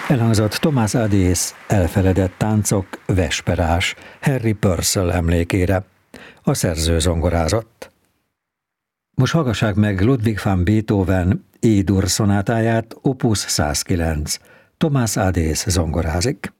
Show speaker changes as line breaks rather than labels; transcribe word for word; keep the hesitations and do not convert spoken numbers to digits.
Elhangzott Thomas Adès Elfeledett táncok, Vesperás, Harry Purcell emlékére. A szerző zongorázott. Most hallgassák meg Ludwig van Beethoven E-dur szonátáját, opus százkilenc. Thomas Adès zongorázik.